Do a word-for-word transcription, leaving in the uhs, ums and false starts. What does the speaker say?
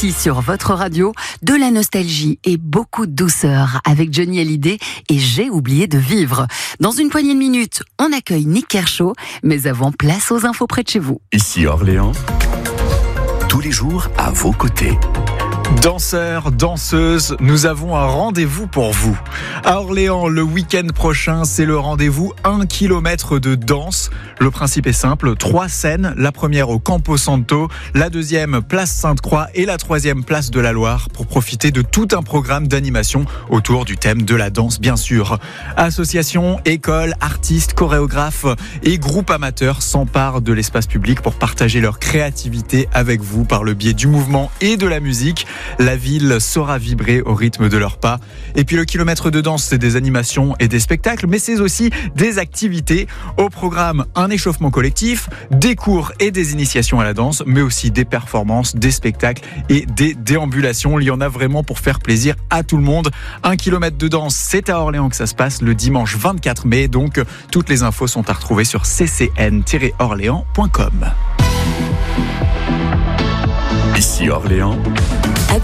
ici sur votre radio, de la nostalgie et beaucoup de douceur avec Johnny Hallyday et J'ai oublié de vivre. Dans une poignée de minutes, on accueille Nick Kershaw, mais avant, place aux infos près de chez vous. Ici Orléans, tous les jours à vos côtés. Danseurs, danseuses, nous avons un rendez-vous pour vous. À Orléans, le week-end prochain, c'est le rendez-vous un kilomètre de danse. Le principe est simple, trois scènes, la première au Campo Santo, la deuxième place Sainte-Croix et la troisième place de la Loire pour profiter de tout un programme d'animation autour du thème de la danse, bien sûr. Associations, écoles, artistes, chorégraphes et groupes amateurs s'emparent de l'espace public pour partager leur créativité avec vous par le biais du mouvement et de la musique. La ville saura vibrer au rythme de leurs pas. Et puis le kilomètre de danse, c'est des animations et des spectacles, mais c'est aussi des activités. Au programme, un échauffement collectif, des cours et des initiations à la danse, mais aussi des performances, des spectacles et des déambulations. Il y en a vraiment pour faire plaisir à tout le monde. Un kilomètre de danse, c'est à Orléans que ça se passe le dimanche vingt-quatre mai. Donc, toutes les infos sont à retrouver sur c c n tiret orléans point com. Ici Orléans.